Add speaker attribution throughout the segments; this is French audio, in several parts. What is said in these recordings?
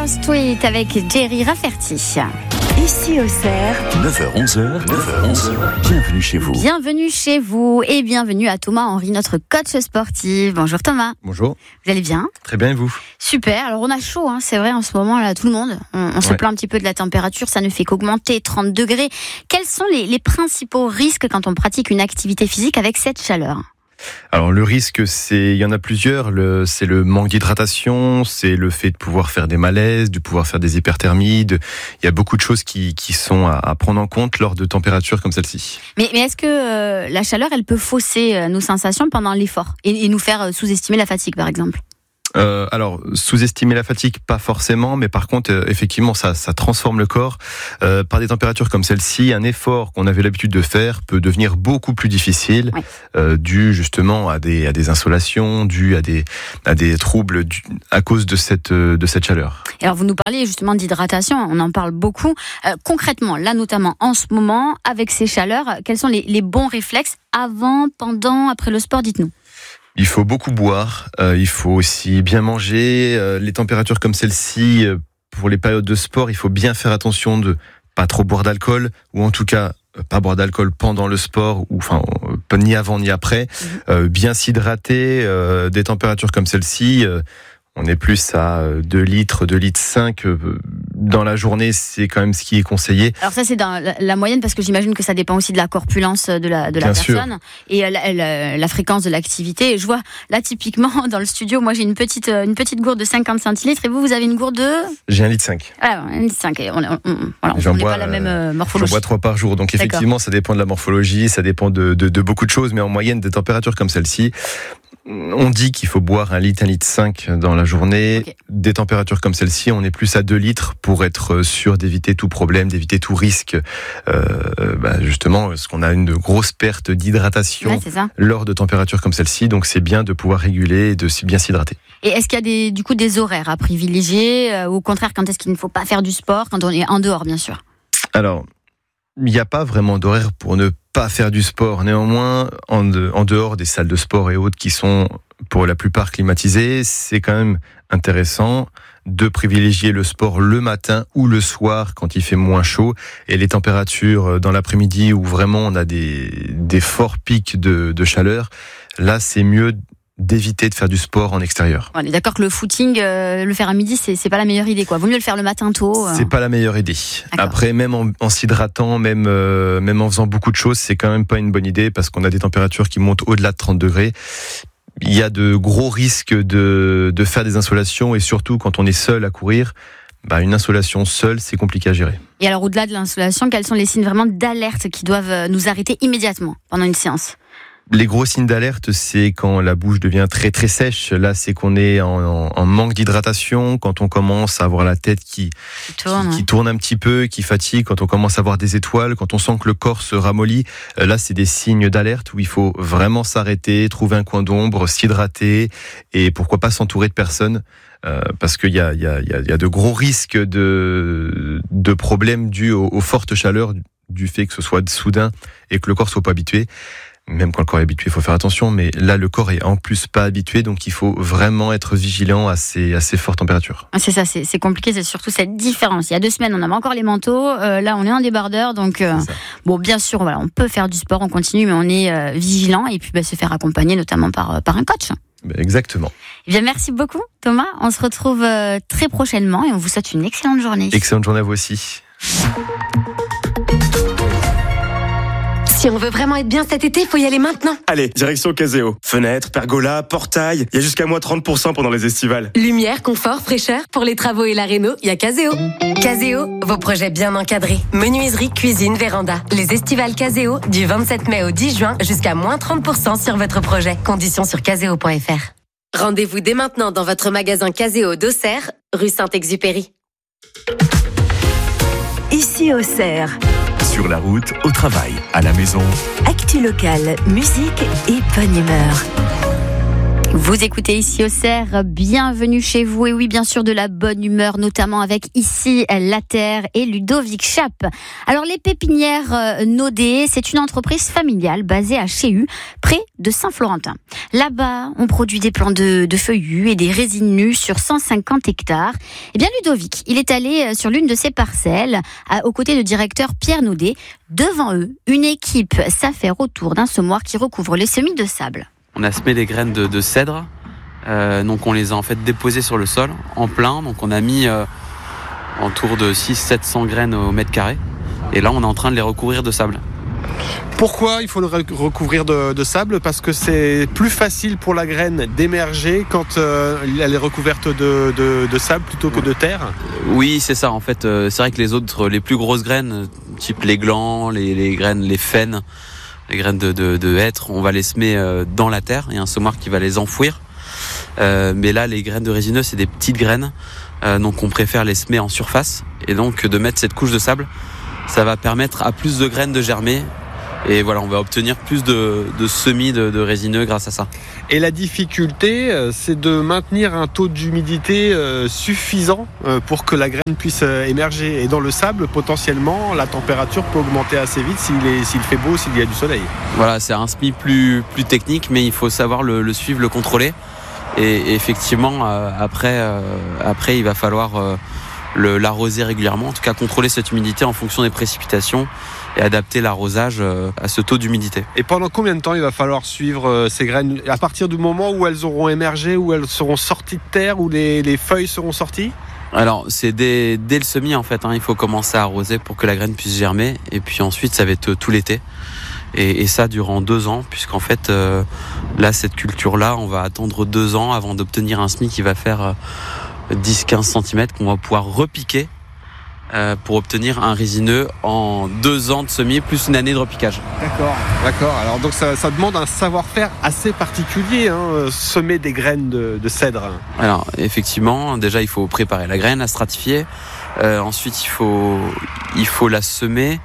Speaker 1: Street avec Jerry Rafferty.
Speaker 2: Ici Auxerre,
Speaker 3: 9h-11h, bienvenue chez vous.
Speaker 1: Bienvenue chez vous et bienvenue à Thomas Henry, notre coach sportif. Bonjour Thomas.
Speaker 4: Bonjour.
Speaker 1: Vous allez bien ?
Speaker 4: Très bien et vous ?
Speaker 1: Super, alors on a chaud, c'est vrai en ce moment là, tout le monde. On se plaint un petit peu de la température, ça ne fait qu'augmenter, 30 degrés. Quels sont les principaux risques quand on pratique une activité physique avec cette chaleur ?
Speaker 4: Alors le risque, il y en a plusieurs. C'est le manque d'hydratation, c'est le fait de pouvoir faire des malaises, de pouvoir faire des hyperthermies. Il y a beaucoup de choses qui sont à prendre en compte lors de températures comme celle-ci.
Speaker 1: Mais est-ce que la chaleur, elle peut fausser nos sensations pendant l'effort et nous faire sous-estimer la fatigue, par exemple ?
Speaker 4: Alors, sous-estimer la fatigue, pas forcément, mais par contre, effectivement, ça transforme le corps. Par des températures comme celle-ci, un effort qu'on avait l'habitude de faire peut devenir beaucoup plus difficile, dû justement à des insolations, dû à des troubles à cause de cette chaleur.
Speaker 1: Et alors, vous nous parliez justement d'hydratation, on en parle beaucoup. Concrètement, là notamment en ce moment, avec ces chaleurs, quels sont les bons réflexes avant, pendant, après le sport, dites-nous ?
Speaker 4: Il faut beaucoup boire, il faut aussi bien manger. Les températures comme celle-ci, pour les périodes de sport, il faut bien faire attention de pas trop boire d'alcool, ou en tout cas pas boire d'alcool pendant le sport, ou enfin ni avant ni après. Bien s'hydrater. Des températures comme celle-ci, on est plus à 2 litres, 2 litres 5 dans la journée, c'est quand même ce qui est conseillé.
Speaker 1: Alors ça, c'est dans la moyenne, parce que j'imagine que ça dépend aussi de la corpulence de la personne
Speaker 4: sûr.
Speaker 1: Et la fréquence de l'activité. Et je vois là typiquement dans le studio, moi j'ai une petite gourde de 50 centilitres et vous avez une gourde de...
Speaker 4: J'ai 1 litre 5.
Speaker 1: Ah, 1 litre 5. Et on n'est pas la même morphologie.
Speaker 4: J'en bois 3 par jour, donc effectivement ça dépend de la morphologie, ça dépend de beaucoup de choses, mais en moyenne des températures comme celle-ci, on dit qu'il faut boire 1 litre 5 dans la journée. Okay. Des températures comme celle-ci, on est plus à 2 litres pour être sûr d'éviter tout problème, d'éviter tout risque. Justement, parce qu'on a une grosse perte d'hydratation lors de températures comme celle-ci, donc c'est bien de pouvoir réguler et de bien s'hydrater.
Speaker 1: Et est-ce qu'il y a des horaires à privilégier, ou au contraire, quand est-ce qu'il ne faut pas faire du sport, quand on est en dehors, bien sûr ?
Speaker 4: Alors, il n'y a pas vraiment d'horaire pour ne pas faire du sport. Néanmoins, en dehors des salles de sport et autres qui sont pour la plupart climatisées, c'est quand même intéressant de privilégier le sport le matin ou le soir quand il fait moins chaud, et les températures dans l'après-midi où vraiment on a des forts pics de chaleur. Là, c'est mieux d'éviter de faire du sport en extérieur.
Speaker 1: On est d'accord que le footing, le faire à midi, c'est pas la meilleure idée, quoi. Vaut mieux le faire le matin tôt.
Speaker 4: C'est pas la meilleure idée. D'accord. Après, même en s'hydratant, même en faisant beaucoup de choses, c'est quand même pas une bonne idée, parce qu'on a des températures qui montent au-delà de 30 degrés. Il y a de gros risques de faire des insolations, et surtout quand on est seul à courir, une insolation seule, c'est compliqué à gérer.
Speaker 1: Et alors, au-delà de l'insolation, quels sont les signes vraiment d'alerte qui doivent nous arrêter immédiatement pendant une séance ?
Speaker 4: Les gros signes d'alerte, c'est quand la bouche devient très très sèche. Là, c'est qu'on est en manque d'hydratation, quand on commence à avoir la tête qui tourne un petit peu, qui fatigue, quand on commence à avoir des étoiles, quand on sent que le corps se ramollit. Là, c'est des signes d'alerte où il faut vraiment s'arrêter, trouver un coin d'ombre, s'hydrater, et pourquoi pas s'entourer de personnes. Parce qu'il y a de gros risques de problèmes dus aux fortes chaleurs, du fait que ce soit soudain et que le corps soit pas habitué. Même quand le corps est habitué, il faut faire attention, mais là, le corps est en plus pas habitué, donc il faut vraiment être vigilant à ces fortes températures.
Speaker 1: C'est ça, c'est compliqué, c'est surtout cette différence. Il y a 2 semaines, on avait encore les manteaux, là, on est en débardeur, donc bien sûr, on peut faire du sport, on continue, mais on est vigilant, et puis se faire accompagner, notamment par un coach.
Speaker 4: Exactement.
Speaker 1: Eh bien, merci beaucoup, Thomas. On se retrouve très prochainement, et on vous souhaite une excellente journée.
Speaker 4: Excellente journée à vous aussi.
Speaker 2: Si on veut vraiment être bien cet été, il faut y aller maintenant.
Speaker 5: Allez, direction Caseo. Fenêtres, pergola, portail, il y a jusqu'à moins 30% pendant les estivales.
Speaker 2: Lumière, confort, fraîcheur, pour les travaux et la réno, il y a Caseo. Caseo, vos projets bien encadrés. Menuiserie, cuisine, véranda. Les estivales Caseo, du 27 mai au 10 juin, jusqu'à moins 30% sur votre projet. Conditions sur caseo.fr. Rendez-vous dès maintenant dans votre magasin Caseo d'Auxerre, rue Saint-Exupéry. Ici Auxerre.
Speaker 3: Sur la route, au travail, à la maison.
Speaker 2: Actu locale, musique et bonne humeur.
Speaker 1: Vous écoutez Ici Auxerre, bienvenue chez vous. Et oui, bien sûr, de la bonne humeur, notamment avec Ici la Terre et Ludovic Chap. Alors, les pépinières Naudet, c'est une entreprise familiale basée à Chéhu, près de Saint-Florentin. Là-bas, on produit des plants de feuillus et des résines nues sur 150 hectares. Eh bien, Ludovic, il est allé sur l'une de ces parcelles, aux côtés du directeur Pierre Naudet. Devant eux, une équipe s'affaire autour d'un semoir qui recouvre les semis de sable.
Speaker 6: On a semé des graines de cèdre, donc on les a en fait déposées sur le sol, en plein, donc on a mis autour de 600-700 graines au mètre carré, et là on est en train de les recouvrir de sable.
Speaker 7: Pourquoi il faut le recouvrir de sable ? Parce que c'est plus facile pour la graine d'émerger quand elle est recouverte de sable plutôt que de terre ?
Speaker 6: Oui, c'est ça en fait, c'est vrai que les plus grosses graines, type les glands, les graines, les faines, les graines de hêtre, on va les semer dans la terre, il y a un semoir qui va les enfouir. Mais là, les graines de résineux, c'est des petites graines, donc on préfère les semer en surface. Et donc de mettre cette couche de sable, ça va permettre à plus de graines de germer. Et voilà, on va obtenir plus de semis de résineux grâce à ça.
Speaker 7: Et la difficulté, c'est de maintenir un taux d'humidité suffisant pour que la graine puisse émerger. Et dans le sable, potentiellement, la température peut augmenter assez vite s'il fait beau, s'il y a du soleil.
Speaker 6: Voilà, c'est un semis plus technique, mais il faut savoir le suivre, le contrôler. Et effectivement, après, il va falloir l'arroser régulièrement. En tout cas, contrôler cette humidité en fonction des précipitations et adapter l'arrosage à ce taux d'humidité.
Speaker 7: Et pendant combien de temps il va falloir suivre ces graines ? À partir du moment où elles auront émergé, où elles seront sorties de terre, où les feuilles seront sorties ?
Speaker 6: Alors, c'est dès le semis en fait, il faut commencer à arroser pour que la graine puisse germer. Et puis ensuite, ça va être tout l'été. Et ça durant 2 ans, puisqu'en fait, là, cette culture-là, on va attendre 2 ans avant d'obtenir un semis qui va faire 10-15 cm qu'on va pouvoir repiquer pour obtenir un résineux en 2 ans de semis plus une année de repiquage.
Speaker 7: D'accord. Alors donc ça demande un savoir-faire assez particulier, semer des graines de cèdre.
Speaker 6: Alors effectivement, déjà il faut préparer la graine, la stratifier. Ensuite il faut la semer.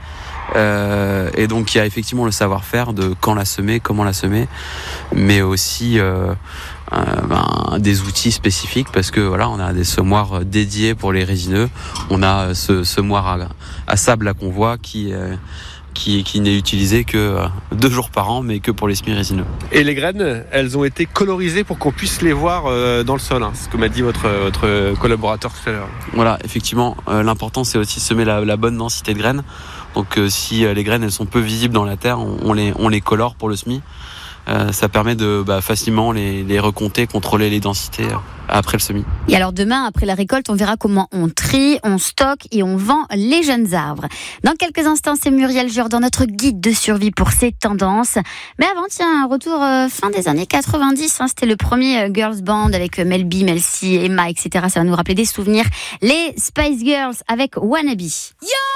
Speaker 6: Et donc il y a effectivement le savoir-faire de quand la semer, comment la semer, mais aussi des outils spécifiques parce que voilà, on a des semoirs dédiés pour les résineux. On a ce semoir à sable là qu'on voit qui n'est utilisé que 2 jours par an, mais que pour les semis résineux.
Speaker 7: Et les graines, elles ont été colorisées pour qu'on puisse les voir dans le sol, ce que m'a dit votre collaborateur tout à l'heure.
Speaker 6: Voilà, effectivement, l'important c'est aussi de semer la bonne densité de graines. Donc si les graines elles sont peu visibles dans la terre, on les colore pour le semis. Ça permet de facilement les recompter, contrôler les densités après le semis.
Speaker 1: Et alors demain, après la récolte, on verra comment on trie, on stocke et on vend les jeunes arbres. Dans quelques instants, c'est Muriel Jourdan, notre guide de survie pour ces tendances. Mais avant, tiens, un retour fin des années 90. C'était le premier girls band avec Mel B, Mel C, Emma, etc. Ça va nous rappeler des souvenirs. Les Spice Girls avec Wannabe.